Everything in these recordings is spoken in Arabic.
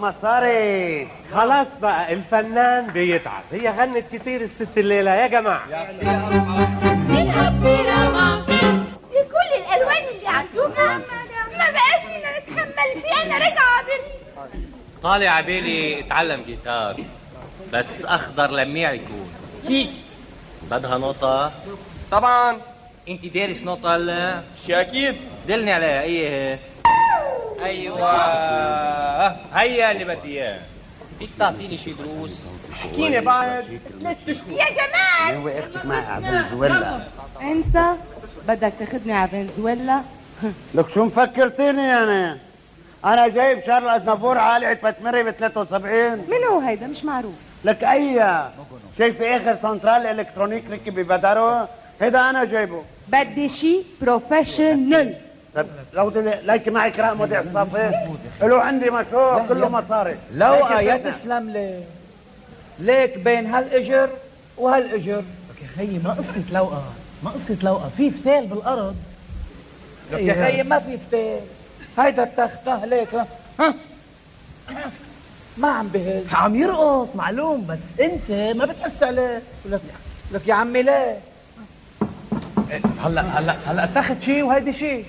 مصاري. خلاص بقى الفنان بيتعب، هي غنت كتير الست الليلة يا جماعة. نلعب دراما بكل الألوان اللي عندوها، ما بقاش لنا نتحمل فيها. أنا راجعة عبالي طالع عبالي اتعلم جيتار، بس أخضر لميع يكون. كيك بدها نوطة؟ طبعا. انت دارس نوطة هلا؟ شي أكيد. دلني عليها. ايه ايوه هيا اللي بدي اياه. فيك تعطيني شي دروس؟ احكيني بعد 3 اشهر. يا جماعة. ناوي اخدك معي على فنزويلا. انت بدك تاخدني على فنزويلا؟ لك شو مفكرتيني يعني؟ انا جايب شارل ازنافور عالية بتمري ب 73. من هو هيدا؟ مش معروف. لك اي شايفه اخر سنترال الكترونيك ركب ببدره؟ هيدا انا جايبه. بدي شي بروفيشنال. طب لو ليك معي كراء مودع صافي له عندي مشروع كله مصاري. لو يا تسلم لي ليك بين هالاجر وهالاجر. لك يا خيي ما قصة لوقة، ما قصة لوقة، في فتال بالأرض. لك يا خيي ما في فتال، هيدا التختة ليك ها ما عم بهز، عم يرقص معلوم، بس انت ما بتحس عليه. لك يا عمي ليه؟ هلا اتاخد شيء وهيدي شيء.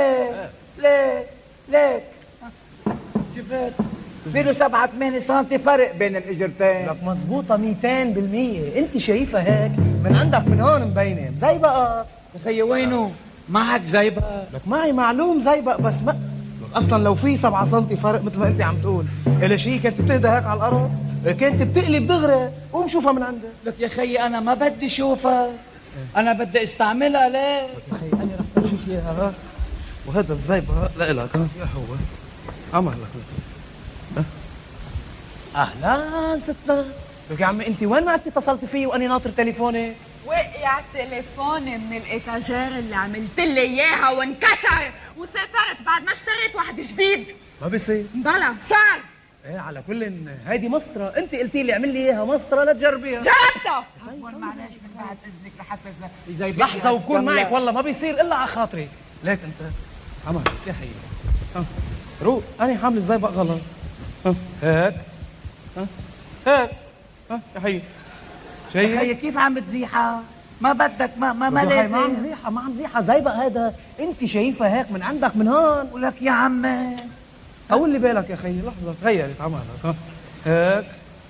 ليك شفت في له 7-8 سم فرق بين الاجرتين. لك مزبوطة 200%. انت شايفها هيك من عندك من هون مبينة زي بقى. يا خيي وينه؟ معك زي بقى؟ لك معي معلوم زي بقى، بس ما اصلا لو في 7 سم فرق مثل ما انت عم تقول إلى شيء كنت بتهدى هيك على الارض، كنت بتقلب دغري. قوم شوفها من عندك. لك يا خيي انا ما بدي شوفها، انا بدي استعملها. ليه؟ لك يا خيي انا رح اشوف اياها. وهذا الزيبه لإلك. يا هو عمل لك. اهلا ستنا. لك يا عمي انت وين ما انت اتصلت فيي واني ناطر تليفوني؟ وقع تليفوني من الاتاجير اللي عملت لي اياها وانكسر، وسافرت بعد ما اشتريت واحد جديد. ما بيصير. بلا صار. ايه على كل هيدي مسطره، انت قلتي لي اعمل لي اياها مسطره لا تجربيها. جربتها. معلش من بعد اذنك لحتى زي لحظه وكون معك، والله ما بيصير الا على خاطري. ليك انت عمل يا حي روق. انا حامل ازاي بقى غلط. هيك هيك يا حي شيء. هي كيف عم بتزيحها؟ ما بدك ما لازم. ما عم زيحها زي بقى. هذا انت شايفها هيك من عندك من هون. ولك يا عمي طول لي بالك يا خيي. لحظه تغيرت عملك. هيك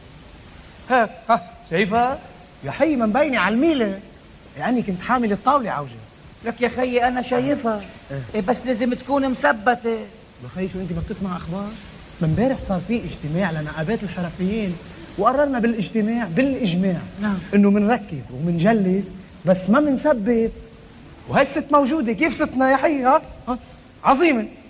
شايفها يا حي من بيني على الميله، يعني كنت حامل الطاوله عوجه. لك يا خيي انا شايفها. إيه بس لازم تكون مثبته. يا خيي شو انت ما بتسمع اخبار؟ من امبارح صار في اجتماع لنقابات الحرفيين، وقررنا بالاجماع انه منركب ومنجلد بس ما منثبت. وهي الست موجوده. كيف ستنا يا حي؟ عظيمه.